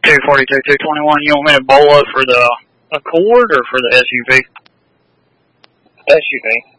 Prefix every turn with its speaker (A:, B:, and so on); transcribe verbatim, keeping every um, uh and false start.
A: two forty-two, two twenty-one, you want me to bowl up for the Accord or for the S U V?
B: S U V.